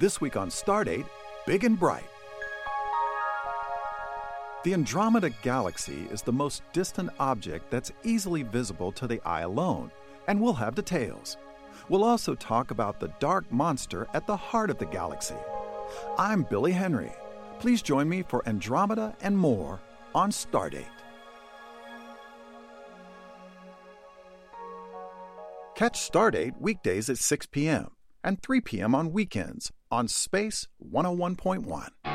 This week on Stardate, Big and Bright. The Andromeda Galaxy is the most distant object that's easily visible to the eye alone, and we'll have details. We'll also talk about the dark monster at the heart of the galaxy. I'm Billy Henry. Please join me for Andromeda and more on Stardate. Catch Stardate weekdays at 6 p.m. and 3 p.m. on weekends on Space 101.1.